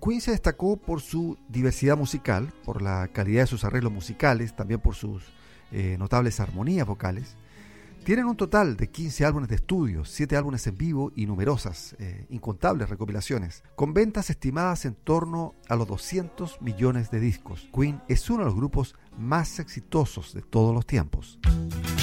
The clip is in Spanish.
Queen se destacó por su diversidad musical, por la calidad de sus arreglos musicales, también por sus notables armonías vocales. Tienen un total de 15 álbumes de estudio, 7 álbumes en vivo y numerosas, incontables recopilaciones, con ventas estimadas en torno a los 200 millones de discos. Queen es uno de los grupos más exitosos de todos los tiempos.